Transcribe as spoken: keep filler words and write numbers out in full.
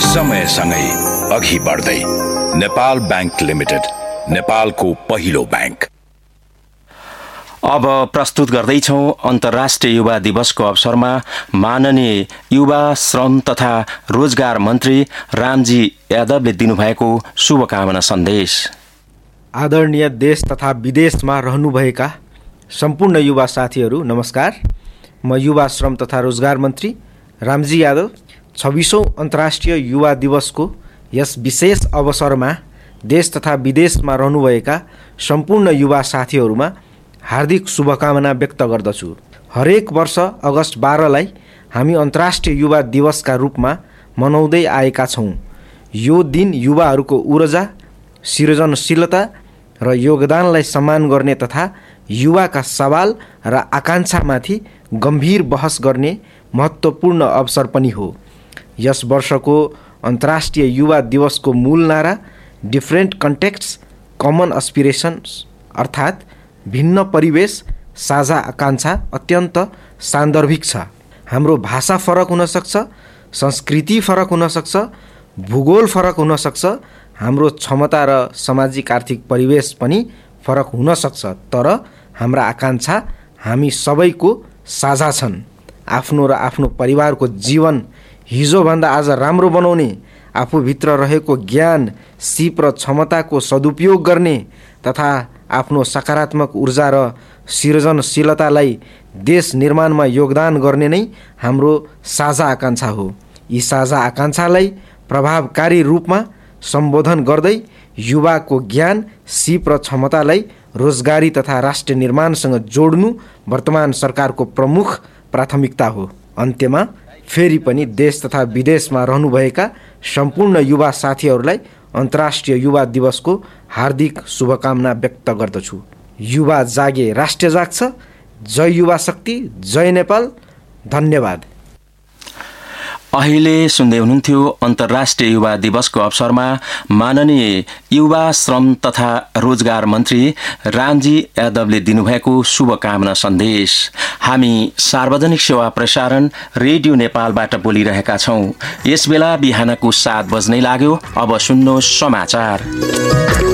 समयसँगै अघि बढ्दै नेपाल बैंक लिमिटेड, नेपालको पहिलो बैंक। अब प्रस्तुत गर्दैछौँ अन्तर्राष्ट्रिय युवा दिवसको अवसरमा माननीय युवा श्रम तथा रोजगार मन्त्री रामजी यादवले दिनुभएको शुभकामना सन्देश। आदरणीय देश तथा विदेशमा रहनुभएका सम्पूर्ण युवा साथीहरू नमस्कार। म युवा श्रम तथा रोजगार मन्त्री रामजी यादव छब्बिसौँ अन्तर्राष्ट्रिय युवा दिवसको यस विशेष अवसरमा देश तथा विदेशमा रहनुभएका सम्पूर्ण युवा साथीहरूमा हार्दिक शुभकामना व्यक्त गर्दछु। हरेक वर्ष अगस्त बाह्रलाई हामी अन्तर्राष्ट्रिय युवा दिवसका रूपमा मनाउँदै आएका छौँ। यो दिन युवाहरूको ऊर्जा, सृजनशीलता र योगदानलाई सम्मान गर्ने तथा युवाका सवाल र आकाङ्क्षामाथि गम्भीर बहस गर्ने महत्त्वपूर्ण अवसर पनि हो। यस वर्षको अन्तर्राष्ट्रिय युवा दिवसको मूल नारा डिफ्रेन्ट कन्टेक्ट्स कमन एस्पिरेसन्स अर्थात् भिन्न परिवेश साझा आकाङ्क्षा अत्यन्त सान्दर्भिक छ। हाम्रो भाषा फरक हुनसक्छ, संस्कृति फरक हुनसक्छ, भूगोल फरक हुनसक्छ, हाम्रो क्षमता र सामाजिक आर्थिक परिवेश पनि फरक हुनसक्छ, तर हाम्रा आकाङ्क्षा हामी सबैको साझा छन्। आफ्नो र आफ्नो परिवारको जीवन हिजोभन्दा आज राम्रो बनाउने, आफूभित्र रहेको ज्ञान, सिप र क्षमताको सदुपयोग गर्ने तथा आफ्नो सकारात्मक ऊर्जा र सृजनशीलतालाई देश निर्माणमा योगदान गर्ने नै हाम्रो साझा आकाङ्क्षा हो। यी साझा आकाङ्क्षालाई प्रभावकारी रूपमा सम्बोधन गर्दै युवाको ज्ञान, सिप र क्षमतालाई रोजगारी तथा राष्ट्र निर्माणसँग जोड्नु वर्तमान सरकारको प्रमुख प्राथमिकता हो। अन्त्यमा फेरि पनि देश तथा विदेशमा रहनुभएका सम्पूर्ण युवा साथीहरूलाई अन्तर्राष्ट्रिय युवा दिवसको हार्दिक शुभकामना व्यक्त गर्दछु। युवा जागे राष्ट्र जाग्छ। जय युवा शक्ति, जय नेपाल। धन्यवाद। अहिले सुन्दै हुनुहुन्थ्यो अन्तर्राष्ट्रिय युवा दिवसको अवसरमा माननीय युवा श्रम तथा रोजगार मन्त्री रामजी यादवले दिनुभएको शुभकामना सन्देश। हामी सार्वजनिक सेवा प्रसारण रेडियो नेपालबाट बोलिरहेका छौँ। यसबेला बिहानको सात बज्नै लाग्यो। अब सुन्नुहोस् समाचार।